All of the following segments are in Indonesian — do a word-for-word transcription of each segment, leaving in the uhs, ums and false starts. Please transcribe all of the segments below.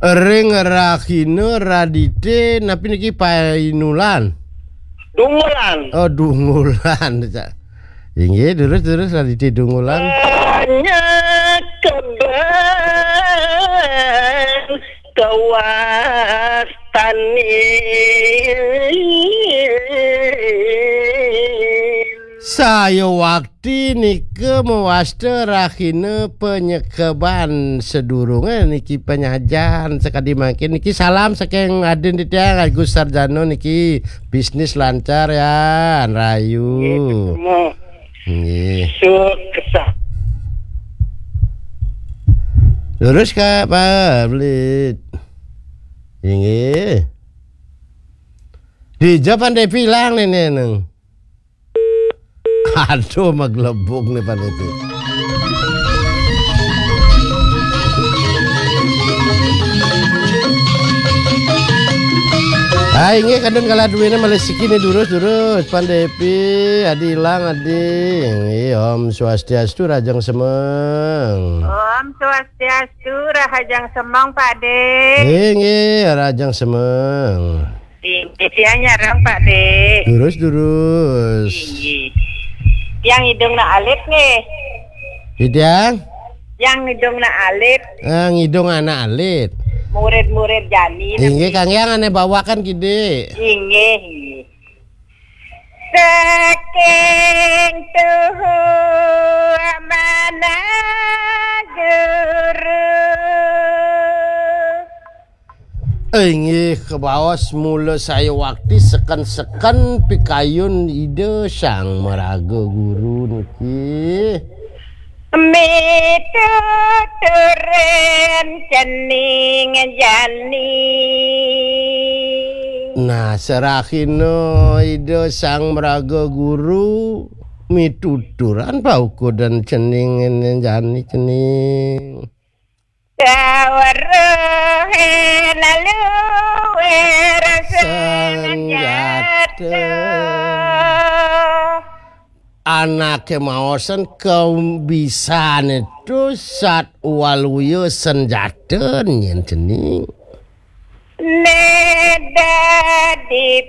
Ring rakine radite napi niki painulan. Dungulan. Oh dungulan. Inggih terus terus radite dungulan. Hanya keben kawas tani. Saya waktu nike mewaste rahine penyekeban sedurunge niki penyajan sekadi makin niki salam saking Aden Ditiang Agus Sarjano niki bisnis lancar ya rayu. Nggih. Sukses. Lurus Kak Pak Blit. Nggih. Dijawab Pandai pilang nih neng. Aduh maglebuk nih Pandai itu. Ah ini kadang kala duwene malesiki nih durus-durus Pandai pi adi ilang adi. Nggih Om Swastiastu Rajang Semeng. Om Swastiastu Rahajang Semeng Pak De. Nggih Rajang Semeng. Ini nyarang Pak De. Durus-durus. Yang hidungnya alit nih. Hidang? Yang hidungnya alit. Ah, ngidung anak alit. Murid-murid jani. Inggih Kang Yang ane bawakan gede. Inggih. Saking tuhu amanah guru. Inggih ke bawah semula saya waktu sekan-sekan pikayun ide sang meraga guru niki. Mitu turen cening jani. Nah serahino ide sang meraga guru mituturan pauku dan cening jani cening. Kawaruhe lalu senjata anake maosan kebisaan itu saat waluyo senjata nyen cening neda di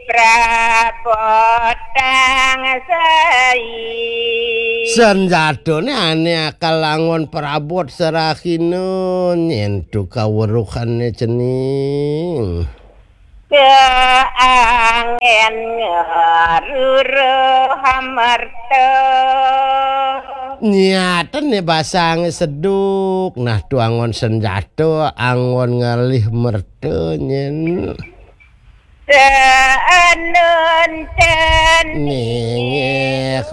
prabotang sai senjata ni ane kalangon perabot serahino nyentu kaweruhannya cening keangen ngaruru hamarto nyatan nih basang seduk nah tu angon senjata angon ngalih mertu nyen Seanunten nengeh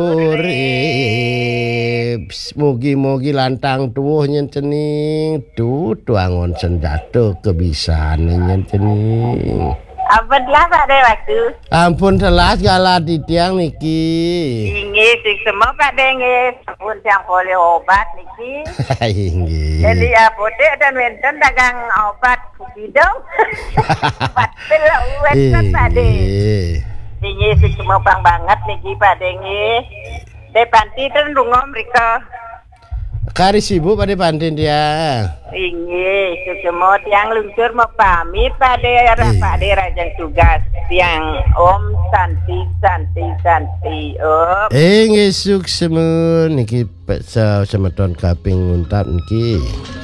urip mugi-mugi lantang tuwuh nyen cening tu tuangon senjata kebisaan nyen cening Ampun lah Pak De waktu ampun telas gala ditiang niki inggih sing semua Pak De nggih ampun yang boleh obat niki inggih jadi apotek dan wenten dagang obat bidong patil wenten Pak De inggih sing semua bang banget niki Pak De nggih De panti ten lunga mriko kari sibuk pada pantin dia inggih semua tiang luncur mau pamit Pak De Pak De rajang tugas tiang Om Santi Santi Santi Om inggih sukses niki pesa semeton kaping untat niki